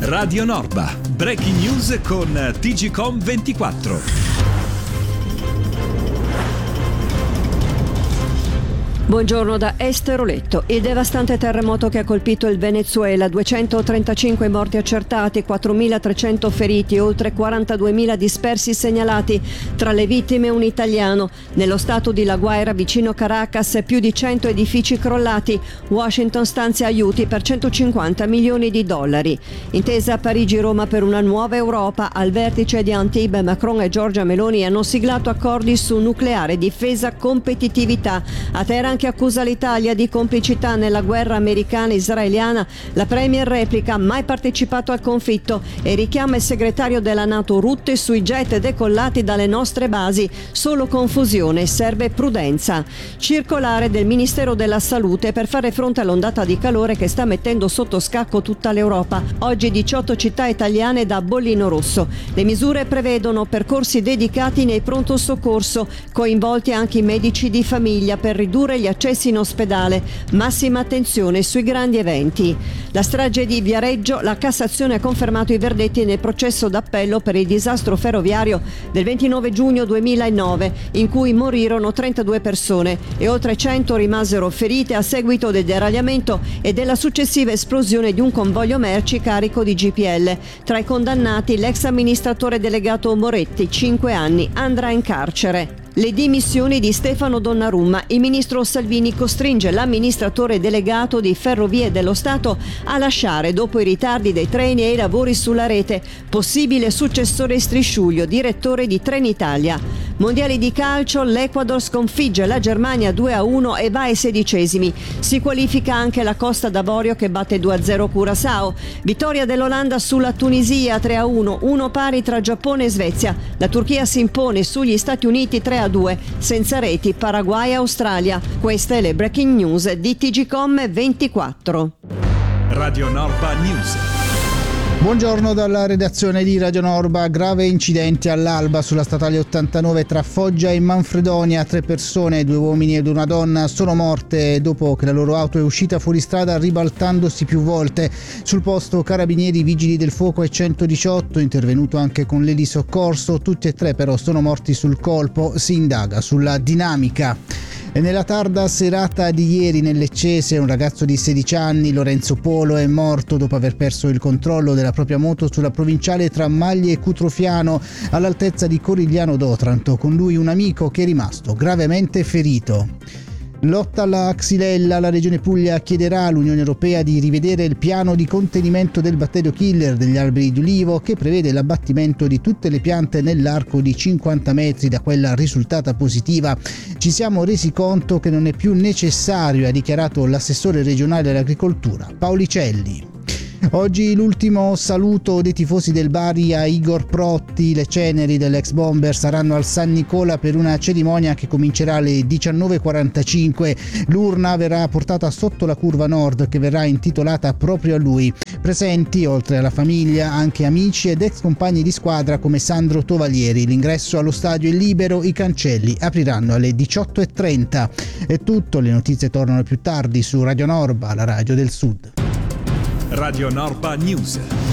Radio Norba, breaking news con TGcom 24. Buongiorno da Esther Oletto. Il devastante terremoto che ha colpito il Venezuela, 235 morti accertati, 4.300 feriti e oltre 42.000 dispersi segnalati. Tra le vittime un italiano. Nello stato di La Guaira, vicino Caracas, più di 100 edifici crollati. Washington stanzia aiuti per 150 milioni di dollari. Intesa a Parigi-Roma per una nuova Europa. Al vertice di Antibes, Macron e Giorgia Meloni hanno siglato accordi su nucleare, difesa, competitività. A Teheran, che accusa l'Italia di complicità nella guerra americana-israeliana, la premier replica: mai partecipato al conflitto, e richiama il segretario della NATO Rutte sui jet decollati dalle nostre basi. Solo confusione, serve prudenza. Circolare del Ministero della Salute per fare fronte all'ondata di calore che sta mettendo sotto scacco tutta l'Europa. Oggi 18 città italiane da bollino rosso. Le misure prevedono percorsi dedicati nei pronto soccorso, coinvolti anche i medici di famiglia per ridurre gli accessi in ospedale, massima attenzione sui grandi eventi. La strage di Viareggio, la Cassazione ha confermato i verdetti nel processo d'appello per il disastro ferroviario del 29 giugno 2009, in cui morirono 32 persone e oltre 100 rimasero ferite a seguito del deragliamento e della successiva esplosione di un convoglio merci carico di GPL. Tra i condannati l'ex amministratore delegato Moretti, 5 anni, andrà in carcere. Le dimissioni di Stefano Donnarumma. Il ministro Salvini costringe l'amministratore delegato di Ferrovie dello Stato a lasciare dopo i ritardi dei treni e i lavori sulla rete. Possibile successore Strisciuglio, direttore di Trenitalia. Mondiali di calcio, l'Ecuador sconfigge la Germania 2-1 e va ai 16esimi. Si qualifica anche la Costa d'Avorio che batte 2-0 Curaçao. Vittoria dell'Olanda sulla Tunisia 3-1, 1 pari tra Giappone e Svezia. La Turchia si impone sugli Stati Uniti 3-2, senza reti Paraguay e Australia. Queste le breaking news di TGcom 24. Radio Norba News. Buongiorno dalla redazione di Radio Norba. Grave incidente all'alba sulla statale 89 tra Foggia e Manfredonia. 3 persone, 2 uomini ed una donna, sono morte dopo che la loro auto è uscita fuori strada ribaltandosi più volte. Sul posto carabinieri, vigili del fuoco e 118, intervenuto anche con l'elisoccorso. Tutti e 3 però sono morti sul colpo. Si indaga sulla dinamica. E nella tarda serata di ieri nel Leccese un ragazzo di 16 anni, Lorenzo Polo, è morto dopo aver perso il controllo della propria moto sulla provinciale tra Maglie e Cutrofiano all'altezza di Corigliano d'Otranto, con lui un amico che è rimasto gravemente ferito. Lotta alla xylella. La Regione Puglia chiederà all'Unione Europea di rivedere il piano di contenimento del batterio killer degli alberi di ulivo, che prevede l'abbattimento di tutte le piante nell'arco di 50 metri da quella risultata positiva. Ci siamo resi conto che non è più necessario, ha dichiarato l'assessore regionale all'agricoltura Paulicelli. Oggi l'ultimo saluto dei tifosi del Bari a Igor Protti. Le ceneri dell'ex bomber saranno al San Nicola per una cerimonia che comincerà alle 19:45. L'urna verrà portata sotto la curva nord, che verrà intitolata proprio a lui. Presenti, oltre alla famiglia, anche amici ed ex compagni di squadra come Sandro Tovalieri. L'ingresso allo stadio è libero, i cancelli apriranno alle 18:30. È tutto, le notizie tornano più tardi su Radio Norba, la radio del Sud. Radio Norba News.